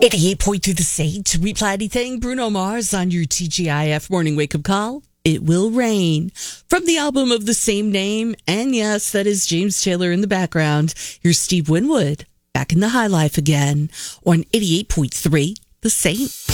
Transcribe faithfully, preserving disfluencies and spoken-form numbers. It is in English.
eighty-eight point three The Saint. Reply anything. Bruno Mars on your T G I F morning wake-up call. It Will Rain. From the album of the same name. And yes, that is James Taylor in the background. Here's Steve Winwood back in the high life again on eighty-eight point three The Saint.